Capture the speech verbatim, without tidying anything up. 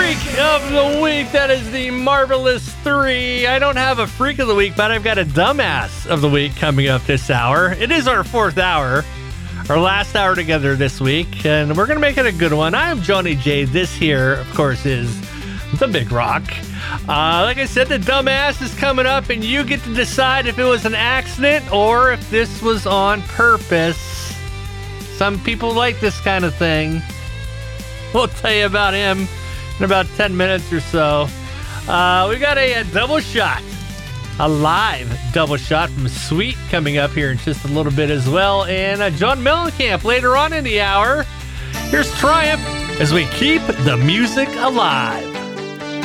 Freak of the week. That is the Marvelous Three. I don't have a Freak of the week, but I've got a Dumbass of the week coming up this hour. It is our fourth hour, our last hour together this week, and we're going to make it a good one. I am Johnny J. This here, of course, is The Big Rock. Uh, like I said, the Dumbass is coming up, and you get to decide if it was an accident or if this was on purpose. Some people like this kind of thing. We'll tell you about him in about ten minutes or so. Uh, we got a, a double shot, a live double shot from Sweet coming up here in just a little bit as well. And uh, John Mellencamp later on in the hour. Here's Triumph as we keep the music alive.